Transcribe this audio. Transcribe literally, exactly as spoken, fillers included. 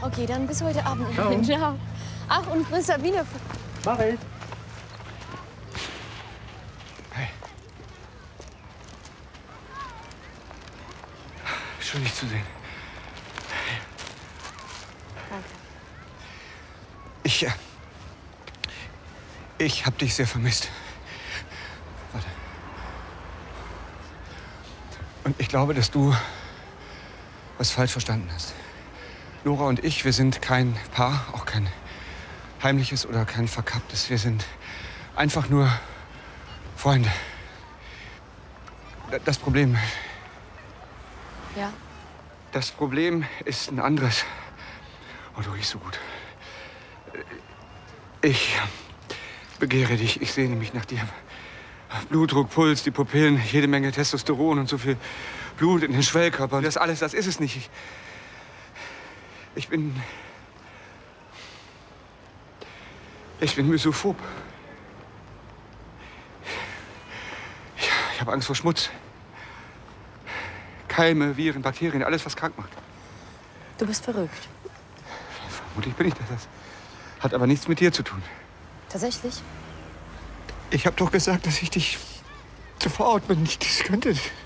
Okay, dann bis heute Abend. Ciao. Ciao. Ach, und grüß Sabine. Mach ich. Hey. Schön, dich zu sehen. Danke. Ich, äh, ich hab dich sehr vermisst. Warte. Und ich glaube, dass du was falsch verstanden hast. Nora und ich, wir sind kein Paar, auch kein heimliches oder kein verkapptes. Wir sind einfach nur Freunde. Das Problem, Ja? das Problem ist ein anderes. Oh, du riechst so gut. Ich begehre dich, ich sehne mich nach dir. Blutdruck, Puls, die Pupillen, jede Menge Testosteron und so viel Blut in den Schwellkörpern. Das alles, das ist es nicht. Ich, ich bin... Ich bin misophob. Ich, ich habe Angst vor Schmutz. Keime, Viren, Bakterien, alles, was krank macht. Du bist verrückt. Vermutlich bin ich das. Das hat aber nichts mit dir zu tun. Tatsächlich? Ich habe doch gesagt, dass ich dich zu verorten bin. Ich das könnte.